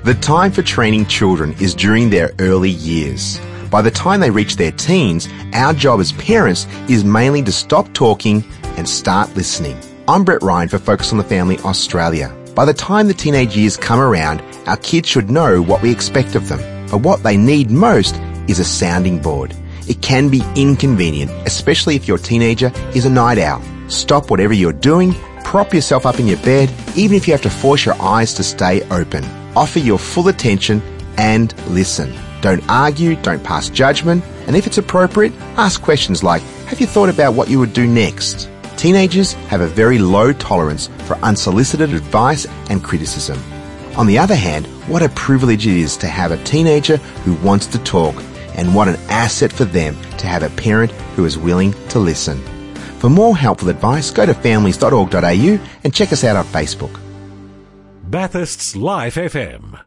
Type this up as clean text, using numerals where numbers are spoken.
The time for training children is during their early years. By the time they reach their teens, our job as parents is mainly to stop talking and start listening. I'm Brett Ryan for Focus on the Family Australia. By the time the teenage years come around, our kids should know what we expect of them. But what they need most is a sounding board. It can be inconvenient, especially if your teenager is a night owl. Stop whatever you're doing, prop yourself up in your bed, even if you have to force your eyes to stay open. Offer your full attention and listen. Don't argue, don't pass judgment, and if it's appropriate, ask questions like, have you thought about what you would do next? Teenagers have a very low tolerance for unsolicited advice and criticism. On the other hand, what a privilege it is to have a teenager who wants to talk, and what an asset for them to have a parent who is willing to listen. For more helpful advice, go to families.org.au and check us out on Facebook. Bathurst's Life FM.